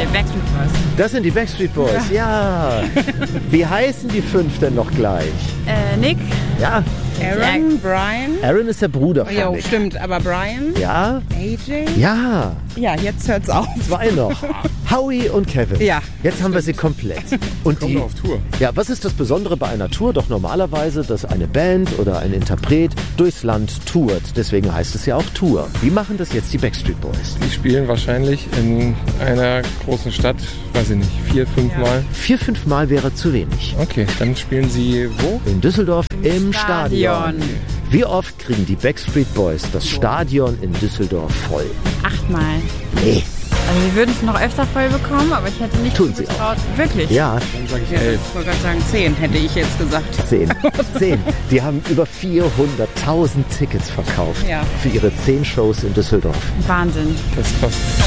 Backstreet Boys. Das sind die Backstreet Boys, ja. Wie heißen die 5 denn noch gleich? Nick. Ja. Aaron, Brian. Aaron ist der Bruder von Ja, Nick. stimmt, aber Brian. Ja. AJ. Ja. Ja, jetzt hört's auf. 2 noch. Howie und Kevin. Ja. Jetzt haben wir sie komplett. Und Kommen wir auf Tour. Ja, was ist das Besondere bei einer Tour? Doch normalerweise, dass eine Band oder ein Interpret durchs Land tourt. Deswegen heißt es ja auch Tour. Wie machen das jetzt die Backstreet Boys? Die spielen wahrscheinlich in einer großen Stadt, weiß ich nicht, 4, 5 Mal. 4, 5 Mal wäre zu wenig. Okay, dann spielen sie wo? In Düsseldorf im Stadion. Stadion. Wie oft kriegen die Backstreet Boys das Stadion in Düsseldorf voll? 8-mal. Nee. Also wir würden es noch öfter voll bekommen, aber ich hätte nicht Tun sie getraut. Wirklich? Ja, Dann sage ich Ja, 11. ich wollte gerade sagen 10, hätte ich jetzt gesagt. 10. 10. Die haben über 400.000 Tickets verkauft Ja. für ihre 10 Shows in Düsseldorf. Wahnsinn. Das ist krass.